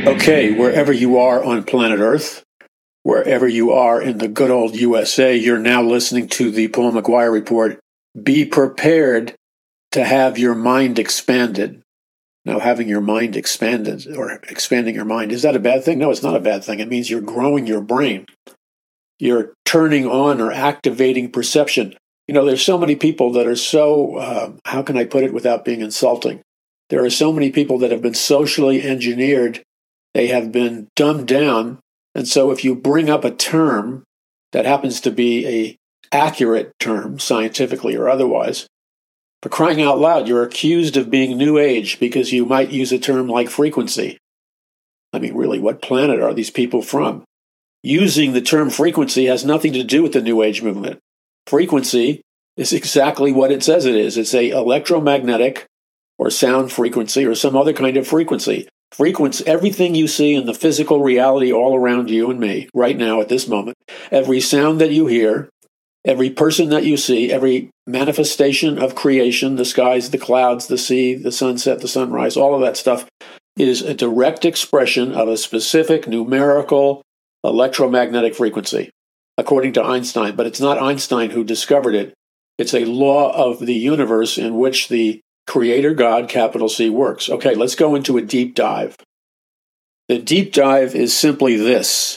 Okay, wherever you are on planet Earth, wherever you are in the good old USA, you're now listening to the Paul McGuire Report. Be prepared to have your mind expanded. Now, having your mind expanded or expanding your mind, is that a bad thing? No, it's not a bad thing. It means you're growing your brain. You're turning on or activating perception. You know, there's so many people that are so, how can I put it without being insulting? There are so many people that have been socially engineered. They have been dumbed down. And so if you bring up a term that happens to be a accurate term, scientifically or otherwise, for crying out loud, you're accused of being New Age because you might use a term like frequency. I mean, really, what planet are these people from? Using the term frequency has nothing to do with the New Age movement. Frequency is exactly what it says it is. It's a electromagnetic or sound frequency or some other kind of frequency. Frequency, everything you see in the physical reality all around you and me right now at this moment, every sound that you hear, every person that you see, every manifestation of creation, the skies, the clouds, the sea, the sunset, the sunrise, all of that stuff is a direct expression of a specific numerical electromagnetic frequency, according to Einstein. But it's not Einstein who discovered it. It's a law of the universe in which the Creator God, capital C, works. Okay, let's go into a deep dive. The deep dive is simply this.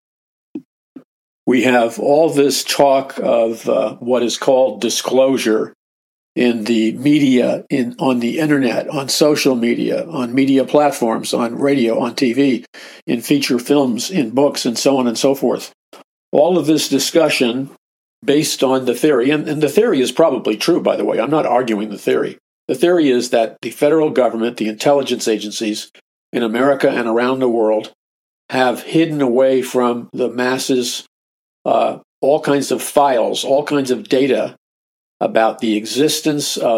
We have all this talk of what is called disclosure in the media, on the internet, on social media, on media platforms, on radio, on TV, in feature films, in books, and so on and so forth. All of this discussion based on the theory, and the theory is probably true, by the way. I'm not arguing the theory. The theory is that the federal government, the intelligence agencies in America and around the world have hidden away from the masses all kinds of files, all kinds of data about the existence of